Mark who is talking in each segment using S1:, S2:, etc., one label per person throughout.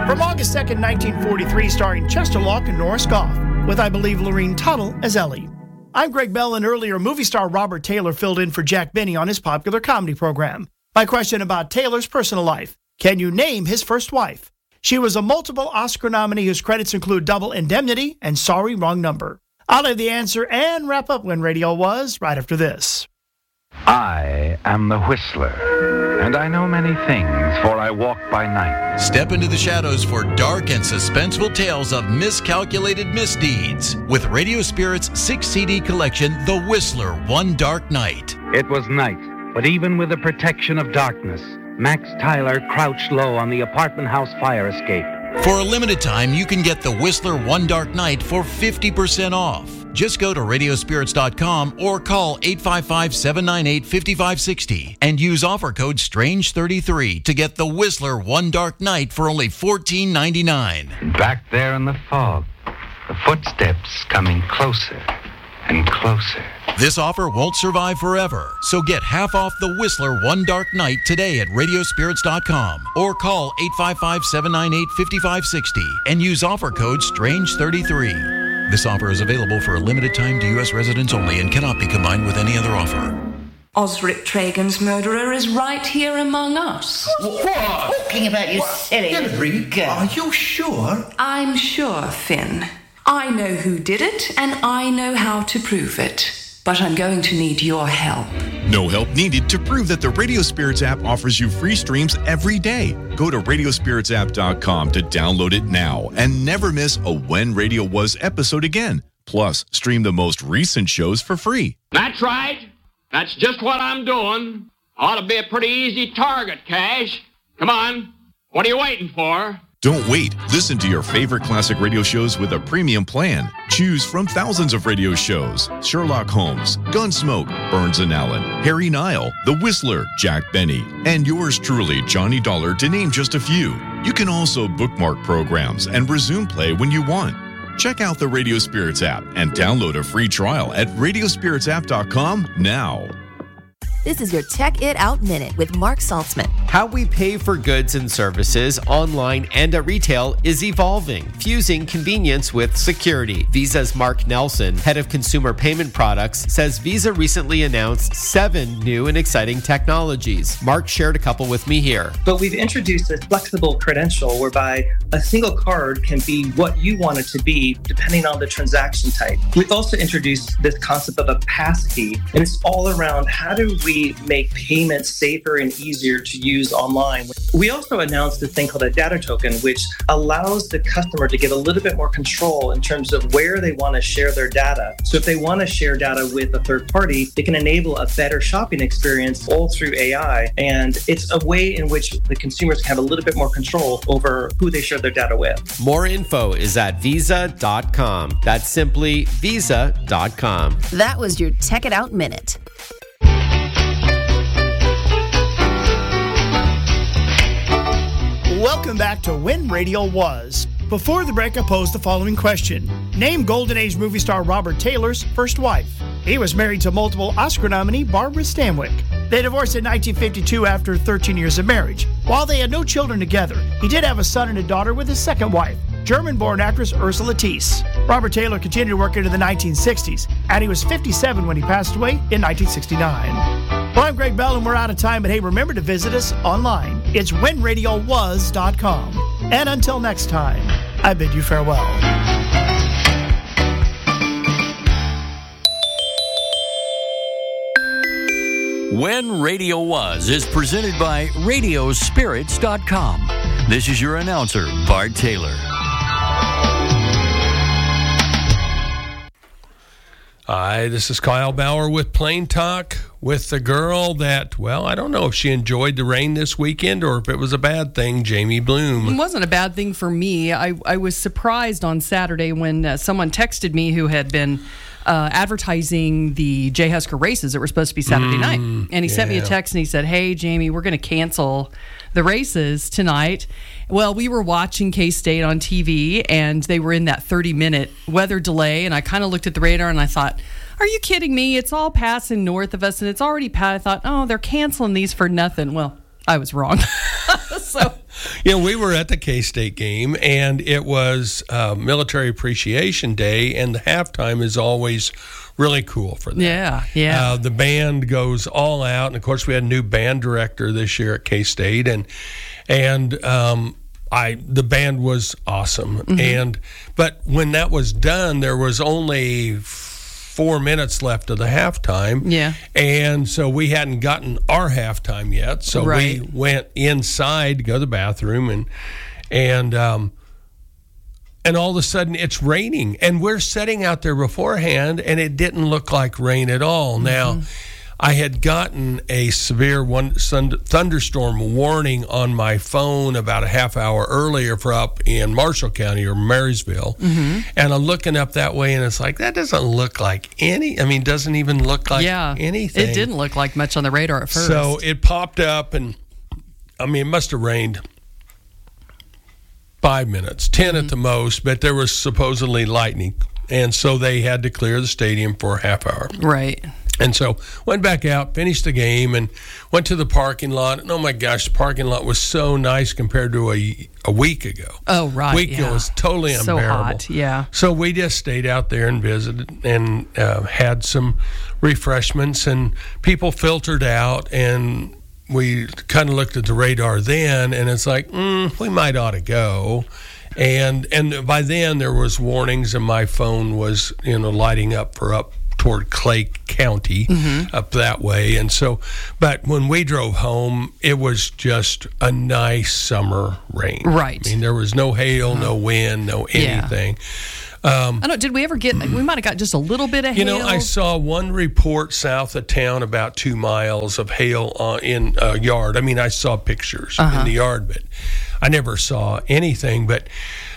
S1: From August 2nd, 1943, starring Chester Locke and Norris Goff, with, I believe, Lorene Tuttle as Ellie. I'm Greg Bell, and earlier movie star Robert Taylor filled in for Jack Benny on his popular comedy program. My question about Taylor's personal life: can you name his first wife? She was a multiple Oscar nominee whose credits include Double Indemnity and Sorry, Wrong Number. I'll have the answer and wrap up When Radio Was right after this.
S2: I am the Whistler, and I know many things, for I walk by night.
S3: Step into the shadows for dark and suspenseful tales of miscalculated misdeeds with Radio Spirit's 6-CD collection, The Whistler, One Dark Night.
S2: It was night, but even with the protection of darkness, Max Tyler crouched low on the apartment house fire escape.
S3: For a limited time, you can get The Whistler, One Dark Night for 50% off. Just go to radiospirits.com or call 855-798-5560 and use offer code STRANGE33 to get The Whistler, One Dark Night for only $14.99.
S2: Back there in the fog, the footsteps coming closer and closer.
S3: This offer won't survive forever, so get half off The Whistler, One Dark Night today at radiospirits.com or call 855-798-5560 and use offer code STRANGE33. This offer is available for a limited time to U.S. residents only and cannot be combined with any other offer.
S4: Osric Tragan's murderer is right here among us.
S5: What? Talking about you silly
S6: Hillary, are you sure?
S4: I'm sure, Finn. I know who did it, and I know how to prove it. But I'm going to need your help.
S7: No help needed to prove that the Radio Spirits app offers you free streams every day. Go to radiospiritsapp.com to download it now and never miss a When Radio Was episode again. Plus, stream the most recent shows for free.
S8: That's right. That's just what I'm doing. Ought to be a pretty easy target, Cash. Come on. What are you waiting for?
S7: Don't wait. Listen to your favorite classic radio shows with a premium plan. Choose from thousands of radio shows: Sherlock Holmes, Gunsmoke, Burns and Allen, Harry Nile, The Whistler, Jack Benny, and yours truly, Johnny Dollar, to name just a few. You can also bookmark programs and resume play when you want. Check out the Radio Spirits app and download a free trial at radiospiritsapp.com now.
S9: This is your Check It Out Minute with Mark Saltzman.
S10: How we pay for goods and services online and at retail is evolving, fusing convenience with security. Visa's Mark Nelson, head of consumer payment products, says Visa recently announced 7 new and exciting technologies. Mark shared a couple with me here.
S11: But we've introduced this flexible credential whereby a single card can be what you want it to be depending on the transaction type. We've also introduced this concept of a passkey, and it's all around how do we make payments safer and easier to use online. We also announced this thing called a data token, which allows the customer to get a little bit more control in terms of where they want to share their data. So if they want to share data with a third party, it can enable a better shopping experience all through AI. And it's a way in which the consumers can have a little bit more control over who they share their data with.
S10: More info is at visa.com. That's simply visa.com.
S9: That was your Check It Out Minute.
S1: Welcome back to When Radio Was. Before the break, I posed the following question. Name Golden Age movie star Robert Taylor's first wife. He was married to multiple Oscar nominee Barbara Stanwyck. They divorced in 1952 after 13 years of marriage. While they had no children together, he did have a son and a daughter with his second wife, German-born actress Ursula Thies. Robert Taylor continued to work into the 1960s, and he was 57 when he passed away in 1969. Well, I'm Greg Bell, and we're out of time, but hey, remember to visit us online. It's whenradiowas.com. And until next time, I bid you farewell.
S12: When Radio Was is presented by Radiospirits.com. This is your announcer, Bart Taylor.
S13: Hi, this is Kyle Bauer with Plain Talk with the girl that, well, I don't know if she enjoyed the rain this weekend or if it was a bad thing, Jamie Bloom.
S14: It wasn't a bad thing for me. I was surprised on Saturday when someone texted me who had been advertising the Jay Husker races that were supposed to be Saturday night. And he sent me a text and he said, hey, Jamie, we're going to cancel the races tonight. Well, we were watching K-State on TV, and they were in that 30-minute weather delay, and I kind of looked at the radar, and I thought, are you kidding me? It's all passing north of us, and it's already passed. I thought, oh, they're canceling these for nothing. Well, I was wrong. So
S13: We were at the K-State game, and it was Military Appreciation Day, and the halftime is always really cool for that.
S14: Yeah.
S13: The band goes all out, and of course we had a new band director this year at K-State, and the band was awesome.
S14: Mm-hmm.
S13: But when that was done, there was only 4 minutes left of the halftime.
S14: Yeah.
S13: And so we hadn't gotten our halftime yet. So we went inside to go to the bathroom, and all of a sudden it's raining, and we're sitting out there beforehand, and it didn't look like rain at all. Now, I had gotten a severe thunderstorm warning on my phone about a half hour earlier for up in Marshall County or Marysville. And I'm looking up that way, and it's like, that doesn't look like doesn't even look like anything.
S14: It didn't look like much on the radar at first.
S13: So it popped up, and it must have rained 5 minutes, 10 at the most, but there was supposedly lightning. And so they had to clear the stadium for a half hour.
S14: Right.
S13: And so went back out, finished the game, and went to the parking lot. And oh my gosh, the parking lot was so nice compared to a week ago.
S14: Oh, right.
S13: A week ago was totally unbearable.
S14: So hot, yeah.
S13: So we just stayed out there and visited and had some refreshments, and people filtered out, and we kind of looked at the radar then, and it's like, we might ought to go. And by then there was warnings, and my phone was lighting up for up toward Clay County, up that way. And so, but when we drove home, it was just a nice summer rain.
S14: Right.
S13: There was no hail, no wind, no anything.
S14: I don't. Did we ever get? We might have got just a little bit of hail.
S13: I saw one report south of town about 2 miles of hail in a yard. I saw pictures in the yard, but I never saw anything. But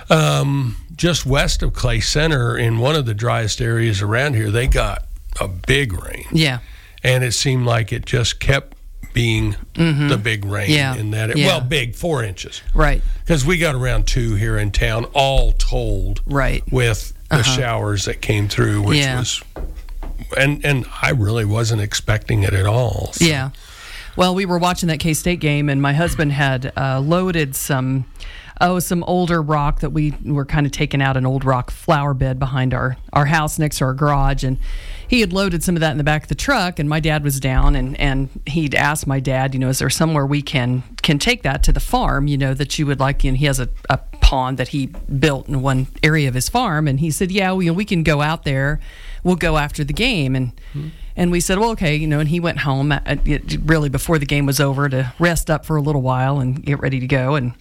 S13: just west of Clay Center, in one of the driest areas around here, they got a big rain.
S14: Yeah.
S13: And it seemed like it just kept being the big rain.
S14: Yeah.
S13: In that, big, 4 inches.
S14: Right.
S13: Because we got around 2 here in town, all told.
S14: Right.
S13: With the showers that came through, which was, and I really wasn't expecting it at all. So.
S14: Yeah. Well, we were watching that K-State game, and my husband had loaded some older rock that we were kind of taking out, an old rock flower bed behind our house next to our garage, and he had loaded some of that in the back of the truck, and my dad was down, and he'd asked my dad, is there somewhere we can take that to the farm, that you would like, he has a pond that he built in one area of his farm, and he said, yeah, we can go out there, we'll go after the game, and we said, well, okay, and he went home really before the game was over to rest up for a little while and get ready to go, and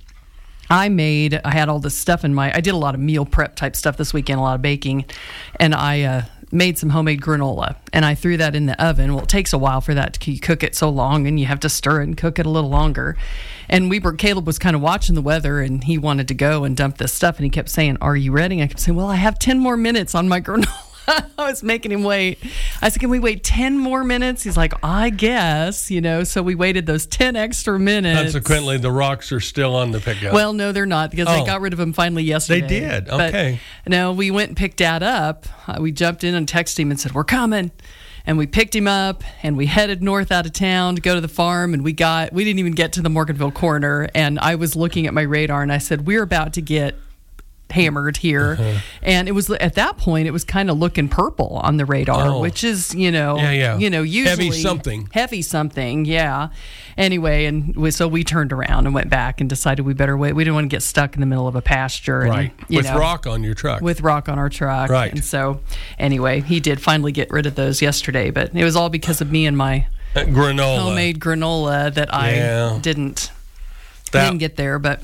S14: I had all this stuff I did a lot of meal prep type stuff this weekend, a lot of baking, and I made some homemade granola, and I threw that in the oven. Well, it takes a while for that to cook it so long, and you have to stir it and cook it a little longer. And Caleb was kind of watching the weather, and he wanted to go and dump this stuff, and he kept saying, are you ready? I kept saying, well, I have 10 more minutes on my granola. I was making him wait. I said, can we wait 10 more minutes? He's like, I guess, so we waited those 10 extra minutes.
S13: Consequently, the rocks are still on the pickup.
S14: Well, no, they're not, because they got rid of them finally yesterday.
S13: They did? Okay.
S14: But, no, we went and picked Dad up. We jumped in and texted him and said, we're coming. And we picked him up, and we headed north out of town to go to the farm, and we didn't even get to the Morganville corner, and I was looking at my radar, and I said, we're about to get hammered here, and it was at that point it was kind of looking purple on the radar, which is usually heavy something, anyway, and so we turned around and went back and decided we better wait. We didn't want to get stuck in the middle of a pasture,
S13: right? With rock on your truck,
S14: right? And so anyway, he did finally get rid of those yesterday, but it was all because of me and my homemade granola that I didn't get there, but.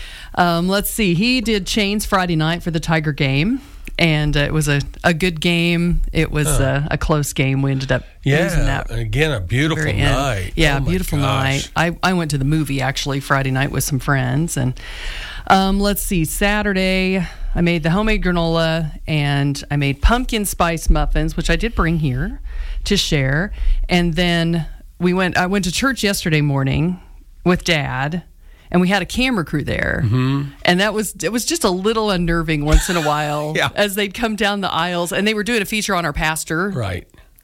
S14: Let's see. He did chains Friday night for the Tiger game, and it was a good game. It was a close game. We ended up losing that.
S13: Again, a beautiful night.
S14: Yeah, beautiful night. I went to the movie, actually, Friday night with some friends. And let's see. Saturday, I made the homemade granola, and I made pumpkin spice muffins, which I did bring here to share. And then I went to church yesterday morning with Dad. And we had a camera crew there, and it was just a little unnerving once in a while as they'd come down the aisles, and they were doing a feature on our pastor,
S13: right?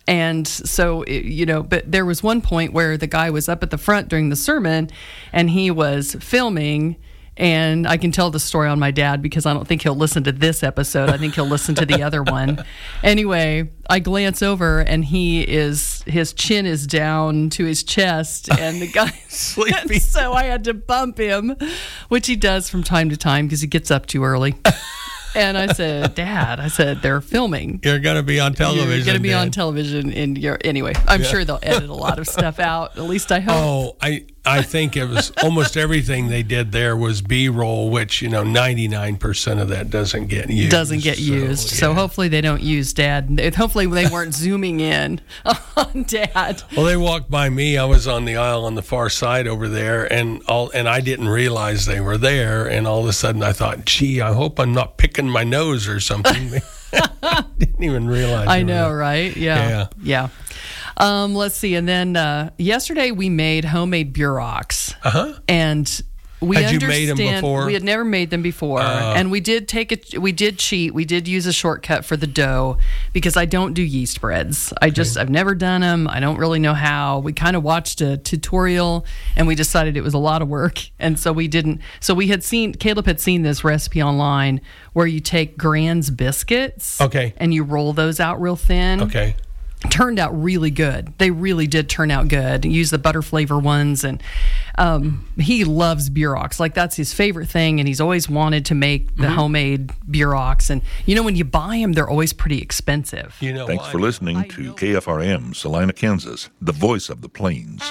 S14: And so, but there was one point where the guy was up at the front during the sermon and he was filming. And I can tell the story on my dad because I don't think he'll listen to this episode. I think he'll listen to the other one. Anyway, I glance over and his chin is down to his chest and the guy's sleeping. So I had to bump him, which he does from time to time because he gets up too early. And I said, Dad, they're filming.
S13: You're going to be on television.
S14: You're going to be on television. Anyway, I'm sure they'll edit a lot of stuff out. At least I hope.
S13: Oh, I think it was almost everything they did there was B-roll, which, 99% of that doesn't get used. So hopefully they don't use Dad. Hopefully they weren't zooming in on Dad. Well, they walked by me. I was on the aisle on the far side over there, and I didn't realize they were there. And all of a sudden I thought, gee, I hope I'm not picking my nose or something. Didn't even realize.
S14: I know, right? Yeah. Let's see. And then yesterday we made homemade Buroks. And we
S13: Had you made them before?
S14: We had never made them before. And we did cheat. We did use a shortcut for the dough because I don't do yeast breads. I've never done them. I don't really know how. We kind of watched a tutorial and we decided it was a lot of work. And so we didn't. So Caleb had seen this recipe online where you take Gran's biscuits.
S13: Okay.
S14: And you roll those out real thin.
S13: Okay.
S14: Turned out really good. They really did turn out good. Use the butter flavor ones, and he loves Buroks. Like that's his favorite thing, and he's always wanted to make the homemade Buroks. And when you buy them, they're always pretty expensive.
S15: Thanks for listening to KFRM, Salina, Kansas, the voice of the plains.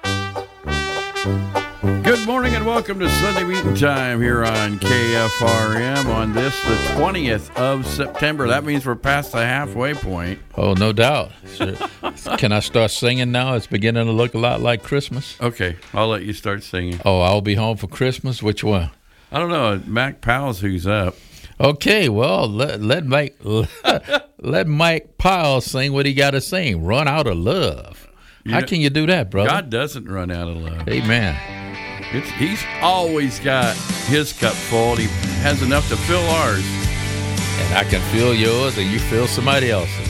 S16: Good morning and welcome to Sunday Meeting Time here on KFRM on this, the 20th of September. That means we're past the halfway point.
S17: Oh, no doubt. Can I start singing now? It's beginning to look a lot like Christmas.
S16: Okay, I'll let you start singing.
S17: Oh, I'll be home for Christmas? Which one?
S16: I don't know. Mac Powell's who's up.
S17: Okay, well, let Mike Powell sing what he got to sing. Run out of love. How can you do that, brother?
S16: God doesn't run out of love.
S17: Amen.
S16: He's always got his cup full. He has enough to fill ours.
S17: And I can fill yours and you fill somebody else's.